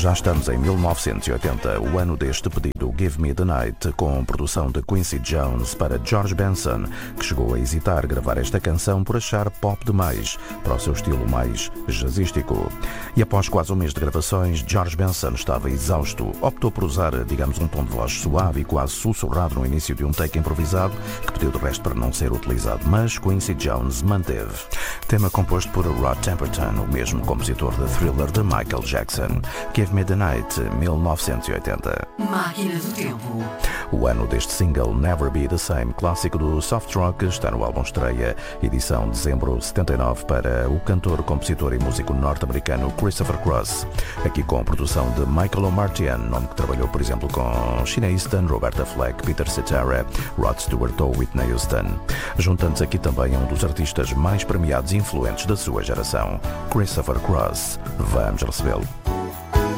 Já estamos em 1980, o ano deste pedido Give Me the Night, com produção de Quincy Jones para George Benson, que chegou a hesitar gravar esta canção por achar pop demais, para o seu estilo mais jazzístico. E após quase um mês de gravações, George Benson estava exausto. Optou por usar, digamos, um tom de voz suave e quase sussurrado no início de um take improvisado, que pediu de resto para não ser utilizado, mas Quincy Jones manteve. Tema composto por Rod Temperton, o mesmo compositor de Thriller de Michael Jackson. Give Me the Night, 1980. Máquina do Tempo. O ano deste single, Never Be the Same, clássico do soft rock, está no álbum estreia, edição de dezembro de 79, para o cantor, compositor e músico norte-americano Christopher Cross. Aqui com produção de Michael Omartian, nome que trabalhou, por exemplo, com Sheena Easton, Roberta Fleck, Peter Cetera, Rod Stewart ou Whitney Houston. Juntando-se aqui também um dos artistas mais premiados e influentes da sua geração, Christopher Cross. Vamos recebê-lo.